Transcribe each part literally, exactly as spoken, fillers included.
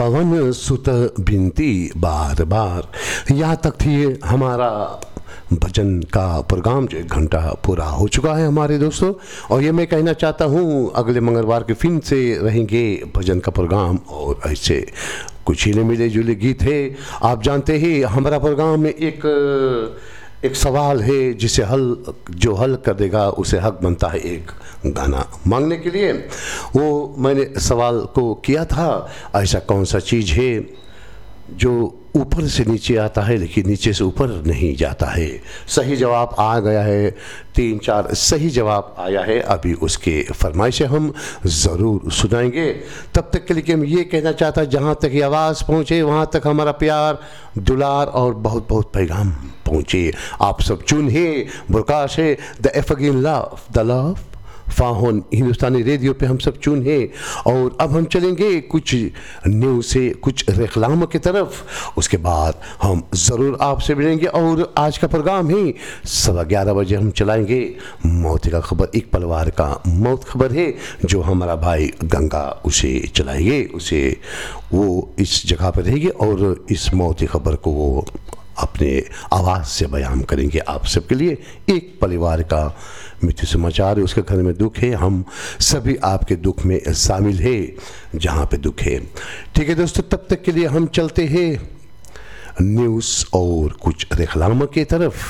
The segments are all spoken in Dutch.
पवन सुत बिनती बार बार। यहाँ तक थी हमारा भजन का प्रोग्राम जो एक घंटा पूरा हो चुका है हमारे दोस्तों। और ये मैं कहना चाहता हूँ अगले मंगलवार के फिर से रहेंगे भजन का प्रोग्राम और ऐसे कुछ ही मिले जुले गीत है। आप जानते ही हमारा प्रोग्राम में एक एक सवाल है जिसे हल जो हल कर देगा उसे हक बनता है एक गाना मांगने के लिए। वो मैंने सवाल को किया था, ऐसा कौन सा चीज़ है जो ऊपर से नीचे आता है लेकिन नीचे से ऊपर नहीं जाता है। सही जवाब आ गया है, तीन चार सही जवाब आया है। अभी उसके फरमाइशें हम ज़रूर सुनाएंगे। तब तक के लिए मैं ये कहना चाहता, जहाँ तक ये आवाज़ पहुँचे वहाँ तक हमारा प्यार दुलार और बहुत बहुत पैगाम पहुँचे। आप सब चुने बुरकाश है द एफगिन लव द लव फाहोन हिंदुस्तानी रेडियो पे हम सब चुन है। और अब हम चलेंगे कुछ न्यूज़ से कुछ रेखलाम की तरफ, उसके बाद हम ज़रूर आपसे मिलेंगे। और आज का प्रोग्राम ही सवा ग्यारह बजे हम चलाएंगे मौत का खबर, एक परिवार का मौत खबर है जो हमारा भाई गंगा उसे चलाएंगे, उसे वो इस जगह पर रहेंगे और इस मौत की खबर को वो अपने आवाज़ से बयान करेंगे आप सबके लिए। एक परिवार का मृत्यु समाचार है, उसके घर में दुख है, हम सभी आपके दुख में शामिल है जहाँ पे दुख है। ठीक है दोस्तों, तब तक के लिए हम चलते हैं न्यूज़ और कुछ रेखलाम की तरफ।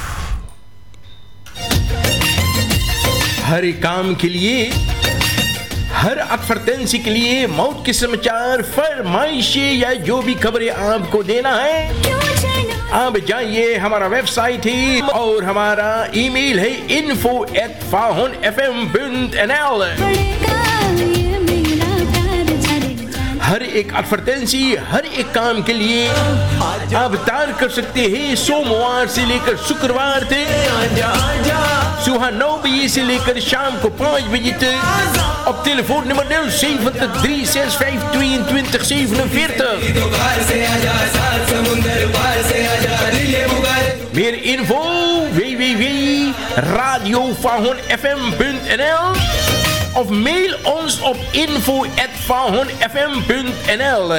हर काम के लिए, हर एमरजेंसी के लिए, मौत के समाचार, फरमाइशें या जो भी खबरें आपको देना है, आप जाइए हमारा वेबसाइट है और हमारा ईमेल है इन्फो एट फाहोन F M dot N L. हर एक एमरजेंसी, हर एक काम के लिए आप तार कर सकते हैं सोमवार से लेकर शुक्रवार तक सुबह नौ बजे से लेकर शाम को पाँच बजे तक। op telefoonnummer nul zeventig drie zes vijf tweeëntwintig zevenenveertig. Meer info w w w punt radio fahoon f m punt n l of mail ons op info at fahoon f m punt n l.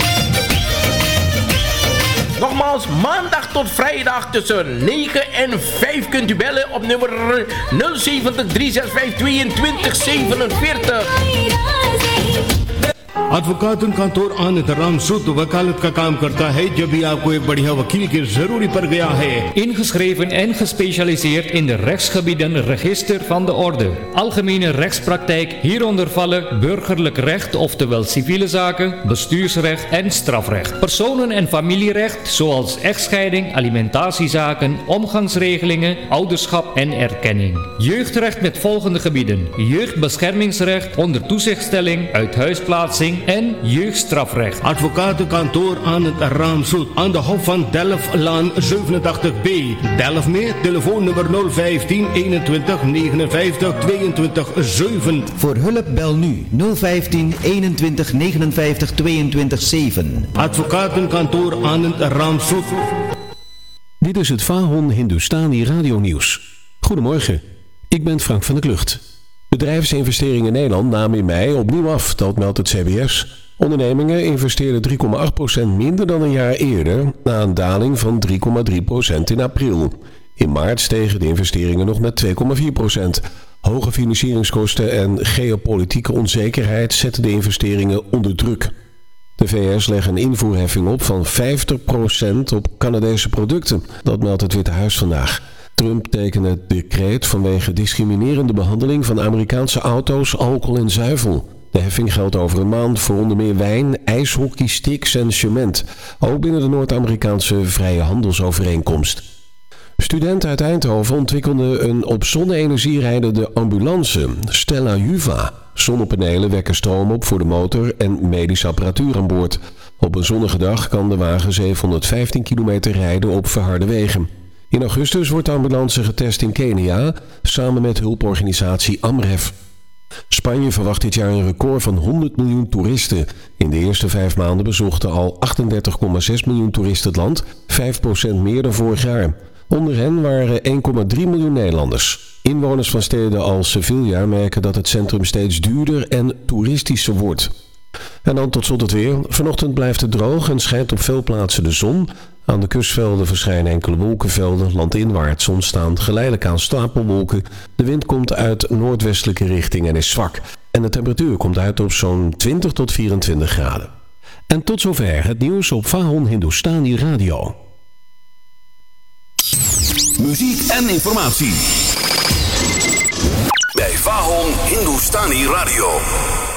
Nogmaals, maandag tot vrijdag tussen negen en vijf kunt u bellen op nummer nul zeventig drie zes vijf tweeëntwintig zevenenveertig. Advocate कंतोर आनंद राम सूद वकालत का काम करता है जब भी आपको एक बढ़िया वकील की जरूरी पड़ गया है। Ingeschreven en gespecialiseerd in de rechtsgebieden Register van de Orde. Algemene rechtspraktijk, hieronder vallen burgerlijk recht, oftewel civiele zaken, bestuursrecht en strafrecht. Personen- en familierecht, zoals echtscheiding, alimentatiezaken, omgangsregelingen, ouderschap en erkenning. Jeugdrecht met volgende gebieden: jeugdbeschermingsrecht, onder toezichtstelling, uithuisplaatsing en jeugdstrafrecht. Advocatenkantoor Anand Ramsoet aan de Hof van Delftlaan zevenentachtig B. Delft meer, telefoonnummer nul vijftien eenentwintig negenenvijftig tweeëntwintig zeven. Voor hulp bel nu nul vijftien eenentwintig negenenvijftig tweeëntwintig zeven. Advocatenkantoor Anand Ramsoet. Dit is het Fahoon Hindustani Radio Nieuws. Goedemorgen, ik ben Frank van der Klucht. Bedrijfsinvesteringen Nederland namen in mei opnieuw af, dat meldt het C B S. Ondernemingen investeerden drie komma acht procent minder dan een jaar eerder, na een daling van drie komma drie procent in april. In maart stegen de investeringen nog met twee komma vier procent. Hoge financieringskosten en geopolitieke onzekerheid zetten de investeringen onder druk. De V S legt een invoerheffing op van vijftig procent op Canadese producten, dat meldt het Witte Huis vandaag. Trump tekende het decreet vanwege discriminerende behandeling van Amerikaanse auto's, alcohol en zuivel. De heffing geldt over een maand voor onder meer wijn, ijshockey, sticks en cement. Ook binnen de Noord-Amerikaanse vrije handelsovereenkomst. Studenten uit Eindhoven ontwikkelden een op zonne-energie rijdende ambulance, Stella Juva. Zonnepanelen wekken stroom op voor de motor en medische apparatuur aan boord. Op een zonnige dag kan de wagen zevenhonderdvijftien kilometer rijden op verharde wegen. In augustus wordt de ambulance getest in Kenia, samen met hulporganisatie Amref. Spanje verwacht dit jaar een record van honderd miljoen toeristen. In de eerste vijf maanden bezochten al achtendertig komma zes miljoen toeristen het land, vijf procent meer dan vorig jaar. Onder hen waren één komma drie miljoen Nederlanders. Inwoners van steden als Sevilla merken dat het centrum steeds duurder en toeristischer wordt. En dan tot slot het weer. Vanochtend blijft het droog en schijnt op veel plaatsen de zon. Aan de kustvelden verschijnen enkele wolkenvelden. Landinwaarts ontstaan geleidelijk aan stapelwolken. De wind komt uit noordwestelijke richting en is zwak. En de temperatuur komt uit op zo'n twintig tot vierentwintig graden. En tot zover het nieuws op Vahon Hindustani Radio. Muziek en informatie bij Vahon Hindustani Radio.